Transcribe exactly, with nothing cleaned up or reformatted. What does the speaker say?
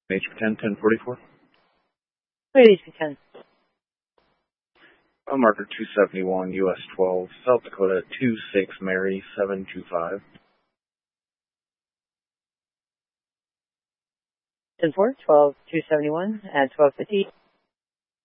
H P ten, ten forty-four. Wait, H P ten. Uh, marker two seventy-one, U S twelve, South Dakota two six Mary seven two five. ten four, twelve, two seventy-one, at twelve fifty.